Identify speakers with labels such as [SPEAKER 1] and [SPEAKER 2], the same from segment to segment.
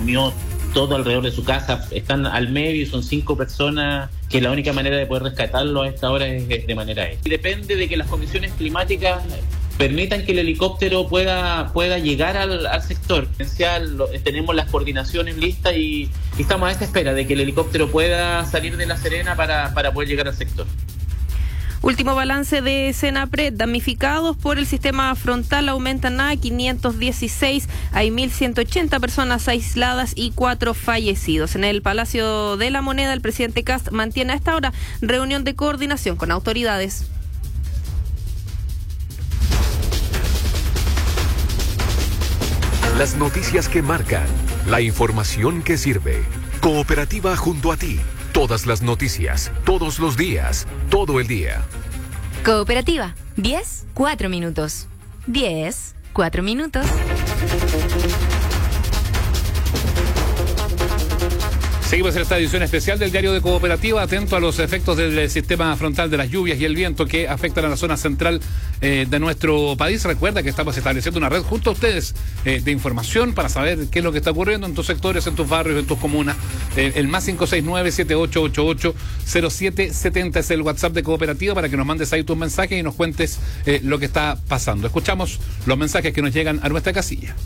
[SPEAKER 1] comió todo alrededor de su casa, están al medio y son 5 personas que la única manera de poder rescatarlo a esta hora es de manera esta. Y depende de que las condiciones climáticas permitan que el helicóptero pueda llegar al sector. Tenemos las coordinaciones listas y estamos a esta espera de que el helicóptero pueda salir de La Serena para poder llegar al sector.
[SPEAKER 2] Último balance de Senapred, damnificados por el sistema frontal aumentan a 516, hay 1.180 personas aisladas y 4 fallecidos. En el Palacio de la Moneda, el presidente Kast mantiene a esta hora reunión de coordinación con autoridades.
[SPEAKER 3] Las noticias que marcan, la información que sirve. Cooperativa junto a ti. Todas las noticias, todos los días, todo el día.
[SPEAKER 4] Cooperativa, 10, 4 minutos. 10, 4 minutos.
[SPEAKER 5] Seguimos en esta edición especial del Diario de Cooperativa, atento a los efectos del sistema frontal de las lluvias y el viento que afectan a la zona central de nuestro país. Recuerda que estamos estableciendo una red junto a ustedes de información para saber qué es lo que está ocurriendo en tus sectores, en tus barrios, en tus comunas. El más 569-7888-0770 es el WhatsApp de Cooperativa para que nos mandes ahí tus mensajes y nos cuentes lo que está pasando. Escuchamos los mensajes que nos llegan a nuestra casilla.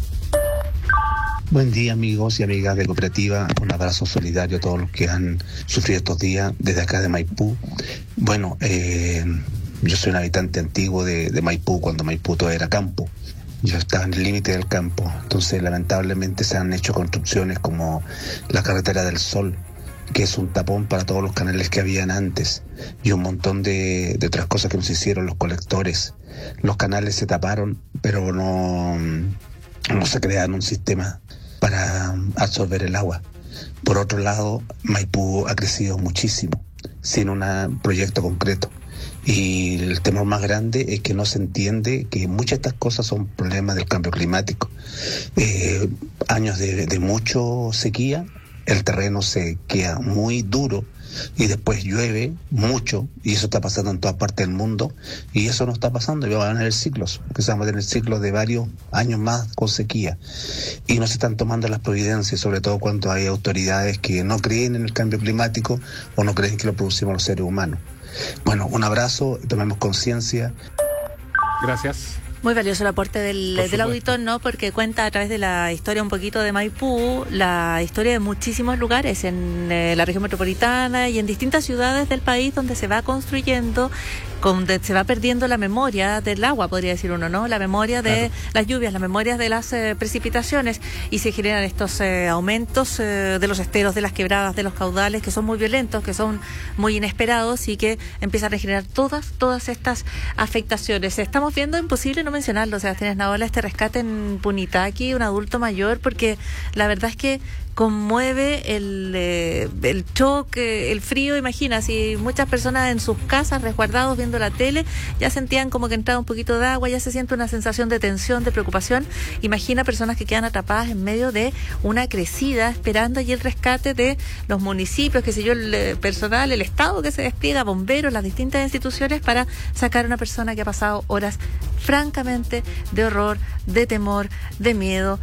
[SPEAKER 6] Buen día, amigos y amigas de Cooperativa. Un abrazo solidario a todos los que han sufrido estos días desde acá de Maipú. Bueno, yo soy un habitante antiguo de Maipú, cuando Maipú todo era campo. Yo estaba en el límite del campo. Entonces, lamentablemente, se han hecho construcciones como la Carretera del Sol, que es un tapón para todos los canales que habían antes, y un montón de otras cosas que nos hicieron, los colectores. Los canales se taparon, pero no se crearon un sistema para absorber el agua. Por otro lado, Maipú ha crecido muchísimo, sin un proyecto concreto. Y el temor más grande es que no se entiende que muchas de estas cosas son problemas del cambio climático. Años de mucho sequía, el terreno se queda muy duro y después llueve mucho, y eso está pasando en todas partes del mundo, y eso no está pasando, y van a tener ciclos, porque vamos a tener ciclos de varios años más con sequía, y no se están tomando las providencias, sobre todo cuando hay autoridades que no creen en el cambio climático o no creen que lo producimos los seres humanos. Bueno, un abrazo, tomemos conciencia.
[SPEAKER 5] Gracias.
[SPEAKER 7] Muy valioso el aporte del auditor, ¿no? Porque cuenta a través de la historia un poquito de Maipú, la historia de muchísimos lugares en la región metropolitana y en distintas ciudades del país donde se va construyendo, donde se va perdiendo la memoria del agua, podría decir uno, ¿no? La memoria de las lluvias, la memoria de las precipitaciones, y se generan estos aumentos de los esteros, de las quebradas, de los caudales, que son muy violentos, que son muy inesperados y que empiezan a generar todas estas afectaciones. Estamos viendo, imposible no mencionarlo, Sebastián Esnaola, este rescate en Punitaqui, un adulto mayor, porque la verdad es que conmueve el choque, el frío. Imagina, si muchas personas en sus casas resguardados viendo la tele ya sentían como que entraba un poquito de agua, ya se siente una sensación de tensión, de preocupación. Imagina personas que quedan atrapadas en medio de una crecida, esperando allí el rescate de los municipios, qué sé yo, el personal, el Estado que se despliega, bomberos, las distintas instituciones para sacar a una persona que ha pasado horas francamente de horror, de temor, de miedo,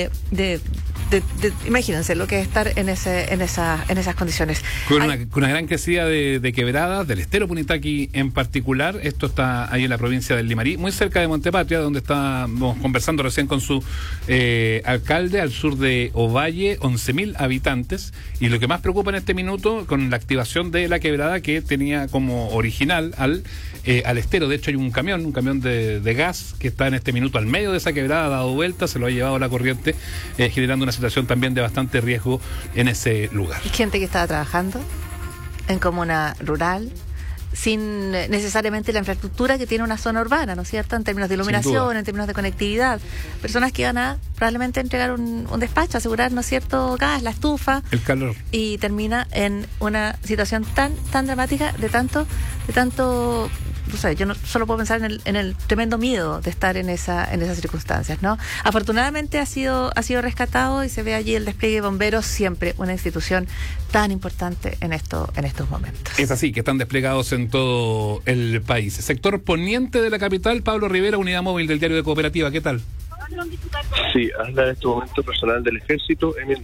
[SPEAKER 7] imagínense lo que es estar en esas condiciones.
[SPEAKER 5] Con una gran crecida de quebradas, del estero Punitaqui en particular. Esto está ahí en la provincia del Limarí, muy cerca de Montepatria, donde estábamos conversando recién con su alcalde, al sur de Ovalle, 11.000 habitantes. Y lo que más preocupa en este minuto, con la activación de la quebrada que tenía como original al estero. De hecho, hay un camión de gas que está en este minuto al medio de esa quebrada, dado vuelta, se lo ha llevado la corriente, generando una situación también de bastante riesgo en ese lugar.
[SPEAKER 7] Y gente que estaba trabajando en comuna rural, sin necesariamente la infraestructura que tiene una zona urbana, ¿no es cierto? En términos de iluminación, en términos de conectividad. Personas que iban a probablemente entregar un despacho, asegurar, ¿no es cierto?, gas, la estufa.
[SPEAKER 5] El calor.
[SPEAKER 7] Y termina en una situación tan dramática de tanto, o sea, yo no solo puedo pensar en el tremendo miedo de estar en esas circunstancias, ¿no? Afortunadamente ha sido rescatado y se ve allí el despliegue de bomberos, siempre una institución tan importante en estos momentos.
[SPEAKER 5] Es así, que están desplegados en todo el país. Sector poniente de la capital, Pablo Rivera, unidad móvil del Diario de Cooperativa, ¿qué tal?
[SPEAKER 8] Sí, habla en este momento personal del Ejército en